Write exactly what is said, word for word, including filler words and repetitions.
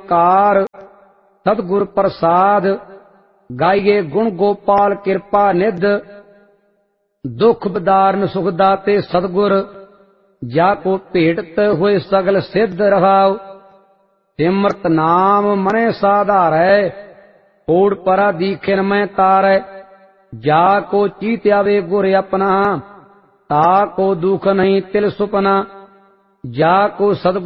Car सतगुर प्रसाद। गाइए गुण गोपाल कृपा निध, दुख बदारन सुख दाते सतगुर। जाको भेटत हुए सगल सिद्ध रहाओ, सिमरत नाम मने साधारै। ओड परा दीखिन मैं तारै, जाको चीत आवे गुर अपना। ताको दुख नहीं तिल सुपना, जाको सतगुर